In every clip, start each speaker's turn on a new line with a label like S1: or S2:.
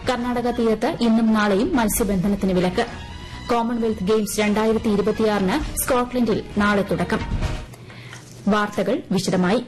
S1: കർണാടക തീരത്ത് ഇന്നും നാളെയും മത്സ്യബന്ധനത്തിന് വിലക്ക്. കോമൺവെൽത്ത് ഗെയിംസ് 2026 സ്കോട്ട്ലൻഡിൽ നാളെ തുടക്കം. വാർത്തകൾ വിശദമായി.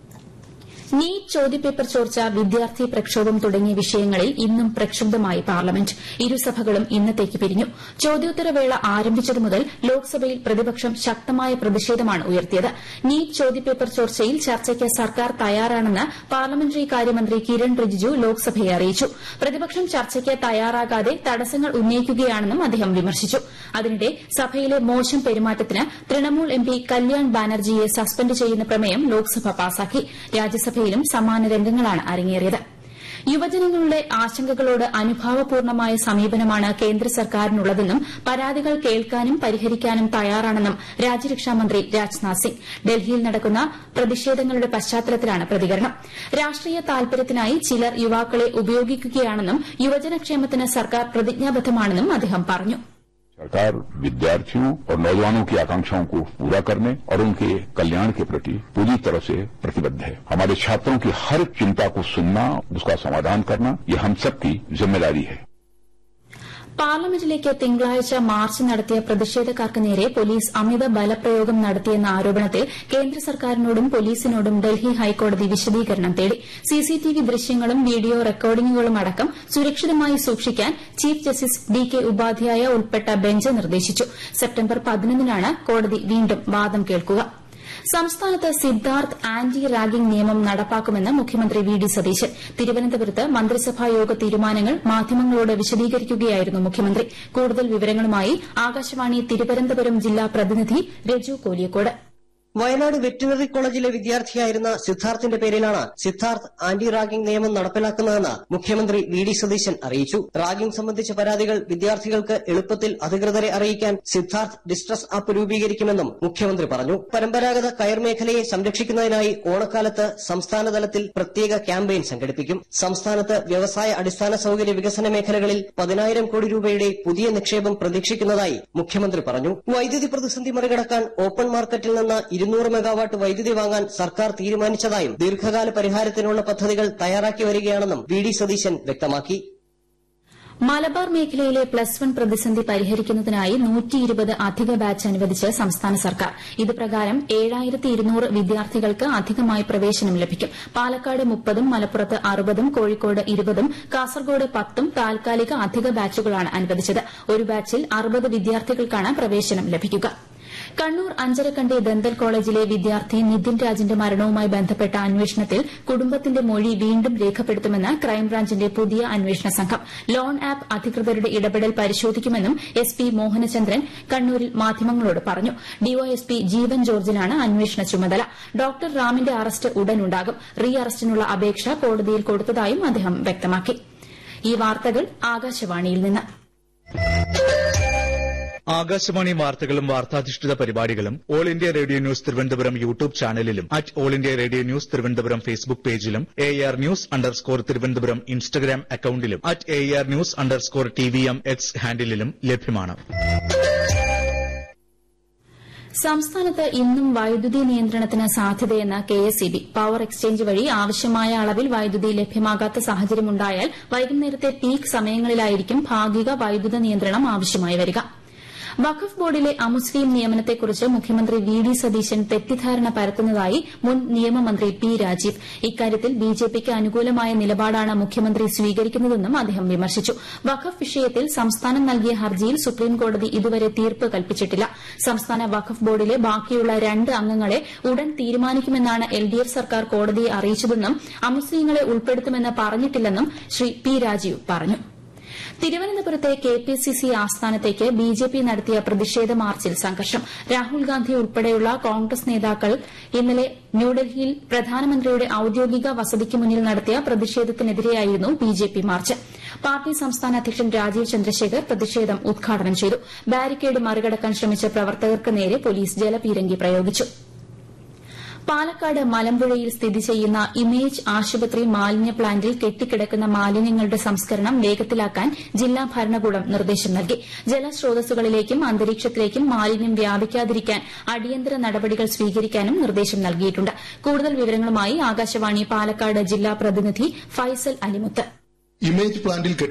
S1: നീറ്റ് ചോദ്യപേപ്പർ ചോർച്ച, വിദ്യാർത്ഥി പ്രക്ഷോഭം തുടങ്ങിയ വിഷയങ്ങളിൽ ഇന്നും പ്രക്ഷുബ്ധമായി പാർലമെന്റ്. ഇരുസഭകളും ഇന്നത്തേക്ക് പിരിഞ്ഞു. ചോദ്യോത്തരവേള ആരംഭിച്ചതു മുതൽ ലോക്സഭയിൽ പ്രതിപക്ഷം ശക്തമായ പ്രതിഷേധമാണ് ഉയർത്തിയത്. നീറ്റ് ചോദ്യപേപ്പർ ചോർച്ചയിൽ ചർച്ചയ്ക്ക് സർക്കാർ തയ്യാറാണെന്ന് പാർലമെന്ററി കാര്യമന്ത്രി കിരൺ റിജിജു ലോക്സഭയെ അറിയിച്ചു. പ്രതിപക്ഷം ചർച്ചയ്ക്ക് തയ്യാറാകാതെ തടസ്സങ്ങൾ ഉന്നയിക്കുകയാണെന്നും അദ്ദേഹം വിമർശിച്ചു. അതിനിടെ സഭയിലെ മോശം പെരുമാറ്റത്തിന് തൃണമൂൽ എംപി കല്യാൺ ബാനർജിയെ സസ്പെൻഡ് ചെയ്യുന്ന പ്രമേയം ലോക്സഭ പാസാക്കി. രാജ്യസഭയിലും സമാന രംഗങ്ങളാണ് അരങ്ങേറിയത്. യുവജനങ്ങളുടെ ആശങ്കകളോട് അനുഭാവപൂർണമായ സമീപനമാണ് കേന്ദ്ര സർക്കാരിനുള്ളതെന്നും പരാതികൾ കേൾക്കാനും പരിഹരിക്കാനും തയ്യാറാണെന്നും രാജ്യരക്ഷാമന്ത്രി രാജ്നാഥ് സിംഗ്. ഡൽഹിയിൽ നടക്കുന്ന പ്രതിഷേധങ്ങളുടെ പശ്ചാത്തലത്തിലാണ് പ്രതികരണം. രാഷ്ട്രീയ താൽപര്യത്തിനായി ചിലർ യുവാക്കളെ ഉപയോഗിക്കുകയാണെന്നും യുവജനക്ഷേമത്തിന് സർക്കാർ പ്രതിജ്ഞാബദ്ധമാണെന്നും അദ്ദേഹം പറഞ്ഞു.
S2: सरकार विद्यार्थियों और नौजवानों की आकांक्षाओं को पूरा करने और उनके कल्याण के प्रति पूरी तरह से प्रतिबद्ध है. हमारे छात्रों की हर चिंता को सुनना, उसका समाधान करना, ये हम सबकी जिम्मेदारी है.
S1: പാർലമെന്റിലേക്ക് തിങ്കളാഴ്ച മാർച്ച് നടത്തിയ പ്രതിഷേധക്കാർക്ക് നേരെ പോലീസ് അമിത ബലപ്രയോഗം നടത്തിയെന്ന ആരോപണത്തിൽ കേന്ദ്ര സർക്കാരിനോടും പോലീസിനോടും ഡൽഹി ഹൈക്കോടതി വിശദീകരണം തേടി. സിസിടിവി ദൃശ്യങ്ങളും വീഡിയോ റെക്കോർഡിംഗുകളും അടക്കം സുരക്ഷിതമായി സൂക്ഷിക്കാൻ ചീഫ് ജസ്റ്റിസ് ഡി.കെ. ഉപാധ്യായ ഉൾപ്പെട്ട ബെഞ്ച് നിർദ്ദേശിച്ചു. സെപ്റ്റംബർ 11-നാണ് കോടതി വീണ്ടും വാദം കേൾക്കുക. സംസ്ഥാനത്ത് സിദ്ധാർത്ഥ് ആന്റി റാഗിംഗ് നിയമം നടപ്പാക്കുമെന്ന് മുഖ്യമന്ത്രി വി ഡി സതീശൻ. തിരുവനന്തപുരത്ത് മന്ത്രിസഭായോഗ തീരുമാനങ്ങൾ മാധ്യമങ്ങളോട് വിശദീകരിക്കുകയായിരുന്നു മുഖ്യമന്ത്രി. കൂടുതൽ വിവരങ്ങളുമായി ആകാശവാണി തിരുവനന്തപുരം ജില്ലാ പ്രതിനിധി രജു കോലിയക്കോട്.
S3: വയനാട് വെറ്റിനറി കോളേജിലെ വിദ്യാർത്ഥിയായിരുന്ന സിദ്ധാർത്ഥിന്റെ പേരിലാണ് സിദ്ധാർത്ഥ് ആന്റി റാഗിംഗ് നിയമം നടപ്പിലാക്കുന്നതെന്ന് മുഖ്യമന്ത്രി വി ഡി സതീശൻ അറിയിച്ചു. റാഗിംഗ് സംബന്ധിച്ച പരാതികൾ വിദ്യാർത്ഥികൾക്ക് എളുപ്പത്തിൽ അധികൃതരെ അറിയിക്കാൻ സിദ്ധാർത്ഥ് ഡിസ്ട്രസ് ആപ്പ് രൂപീകരിക്കുമെന്നും മുഖ്യമന്ത്രി പറഞ്ഞു. പരമ്പരാഗത കയർ മേഖലയെ സംരക്ഷിക്കുന്നതിനായി ഓണക്കാലത്ത് സംസ്ഥാനതലത്തിൽ പ്രത്യേക ക്യാമ്പയിൻ സംഘടിപ്പിക്കും. സംസ്ഥാനത്ത് വ്യവസായ അടിസ്ഥാന സൌകര്യ വികസന മേഖലകളിൽ 10,000 കോടി രൂപയുടെ പുതിയ നിക്ഷേപം പ്രതീക്ഷിക്കുന്നതായി മുഖ്യമന്ത്രി പറഞ്ഞു. വൈദ്യുതി പ്രതിസന്ധി മറികടക്കാൻ ഓപ്പൺ മാർക്കറ്റിൽ നിന്ന് 200 മെഗാവാട്ട് വൈദ്യുതി വാങ്ങാൻ സർക്കാർ തീരുമാനിച്ചതായും ദീർഘകാല പരിഹാരത്തിനുള്ള പദ്ധതികൾ തയ്യാറാക്കി വരികയാണെന്നും വി ഡി സതീശൻ വ്യക്തമാക്കി.
S1: മലബാർ മേഖലയിലെ +1 പ്രതിസന്ധി പരിഹരിക്കുന്നതിനായി 120 അധിക ബാച്ച് അനുവദിച്ച് സംസ്ഥാന സർക്കാർ. ഇതുപ്രകാരം 7,200 വിദ്യാർത്ഥികൾക്ക് അധികമായി പ്രവേശനം ലഭിക്കും. പാലക്കാട് 30-ഉം മലപ്പുറത്ത് 60-ഉം കോഴിക്കോട് 20-ഉം കാസർഗോഡ് 10-ഉം താൽക്കാലിക അധിക ബാച്ചുകളാണ് അനുവദിച്ചത്. ഒരു ബാച്ചിൽ 60 വിദ്യാർത്ഥികൾക്കാണ് പ്രവേശനം ലഭിക്കുക. കണ്ണൂർ അഞ്ചരക്കണ്ടി ദന്തൽ കോളേജിലെ വിദ്യാർത്ഥി നിതിൻ രാജിന്റെ മരണവുമായി ബന്ധപ്പെട്ട അന്വേഷണത്തിൽ കുടുംബത്തിന്റെ മൊഴി വീണ്ടും രേഖപ്പെടുത്തുമെന്ന് ക്രൈംബ്രാഞ്ചിന്റെ പുതിയ അന്വേഷണ സംഘം. ലോൺ ആപ്പ് അധികൃതരുടെ ഇടപെടൽ പരിശോധിക്കുമെന്നും എസ് പി മോഹനചന്ദ്രൻ കണ്ണൂരിൽ മാധ്യമങ്ങളോട് പറഞ്ഞു. ഡിവൈഎസ്പി ജീവൻ ജോർജിനാണ് അന്വേഷണ ചുമതല. Doctor റാമിന്റെ arrest ഉടനുണ്ടാകും. റീ അറസ്റ്റിനുള്ള അപേക്ഷ കോടതിയിൽ കൊടുത്തതായും അദ്ദേഹം വ്യക്തമാക്കി. ഈ വാർത്തകൾ ആകാശവാണിയിൽ നിന്ന്.
S4: ആകാശവാണി വാർത്തകളും വാർത്താധിഷ്ഠിത പരിപാടികളും all India radio news Thiruvananthapuram YouTube ചാനലിലും all India radio news Thiruvananthapuram Facebook പേജിലും AR News_ തിരുവനന്തപുരം ഇൻസ്റ്റഗ്രാം അക്കൌണ്ടിലും AR News_TVM X ഹാൻഡിലും ലഭ്യമാണ്.
S1: സംസ്ഥാനത്ത് ഇന്നും വൈദ്യുതി നിയന്ത്രണത്തിന് സാധ്യതയെന്ന് KSEB. പവർ എക്സ്ചേഞ്ച് വഴി ആവശ്യമായ അളവിൽ വൈദ്യുതി ലഭ്യമാകാത്ത സാഹചര്യമുണ്ടായാൽ വൈകുന്നേരത്തെ പീക്ക് സമയങ്ങളിലായിരിക്കും ഭാഗിക വൈദ്യുത നിയന്ത്രണം ആവശ്യമായി വരിക. വഖഫ് ബോർഡിലെ അമുസ്ലിം നിയമനത്തെക്കുറിച്ച് മുഖ്യമന്ത്രി വി ഡി സതീശൻ തെറ്റിദ്ധാരണ പരത്തുന്നതായി മുൻ നിയമമന്ത്രി പി രാജീവ്. ഇക്കാര്യത്തിൽ ബിജെപിക്ക് അനുകൂലമായ നിലപാടാണ് മുഖ്യമന്ത്രി സ്വീകരിക്കുന്നതെന്നും അദ്ദേഹം വിമർശിച്ചു. വഖഫ് വിഷയത്തിൽ സംസ്ഥാനം നൽകിയ ഹർജിയിൽ സുപ്രീംകോടതി ഇതുവരെ തീർപ്പ് കൽപ്പിച്ചിട്ടില്ല. സംസ്ഥാന വഖഫ് ബോർഡിലെ ബാക്കിയുള്ള 2 അംഗങ്ങളെ ഉടൻ തീരുമാനിക്കുമെന്നാണ് LDF സർക്കാർ കോടതിയെ അറിയിച്ചതെന്നും അമുസ്ലിങ്ങളെ ഉൾപ്പെടുത്തുമെന്ന് പറഞ്ഞിട്ടില്ലെന്നും ശ്രീ പി രാജീവ് പറഞ്ഞു. തിരുവനന്തപുരത്തെ KPCC ആസ്ഥാനത്തേക്ക് ബിജെപി നടത്തിയ പ്രതിഷേധ മാർച്ചിൽ സംഘർഷം. രാഹുൽ ഗാന്ധി ഉൾപ്പെടെയുള്ള കോൺഗ്രസ് നേതാക്കൾ ഇന്നലെ ന്യൂഡൽഹിയിൽ പ്രധാനമന്ത്രിയുടെ ഔദ്യോഗിക വസതിക്ക് മുന്നിൽ നടത്തിയ പ്രതിഷേധത്തിനെതിരെയായിരുന്നു ബിജെപി മാർച്ച്. പാർട്ടി സംസ്ഥാന അധ്യക്ഷൻ രാജീവ് ചന്ദ്രശേഖർ പ്രതിഷേധം ഉദ്ഘാടനം ചെയ്തു. ബാരിക്കേഡ് മറികടക്കാൻ ശ്രമിച്ച പ്രവർത്തകർക്ക് നേരെ പോലീസ് ജലപീരങ്കി പ്രയോഗിച്ചു. പാലക്കാട് മലമ്പുഴയിൽ സ്ഥിതി ചെയ്യുന്ന ഇമേജ് ആശുപത്രി മാലിന്യ പ്ലാന്റിൽ കെട്ടിക്കിടക്കുന്ന മാലിന്യങ്ങളുടെ സംസ്കരണം വേഗത്തിലാക്കാൻ ജില്ലാ ഭരണകൂടം നിർദ്ദേശം നൽകി. ജലസ്രോതസ്സുകളിലേക്കും അന്തരീക്ഷത്തിലേക്കും മാലിന്യം വ്യാപിക്കാതിരിക്കാൻ അടിയന്തര നടപടികൾ സ്വീകരിക്കാനും നിർദ്ദേശം നൽകിയിട്ടുണ്ട്. കൂടുതൽ വിവരങ്ങളുമായി ആകാശവാണി പാലക്കാട് ജില്ലാ പ്രതിനിധി ഫൈസൽ അലിമുത്ത്.
S5: ഇമേജ് പ്ലാന്റിൽ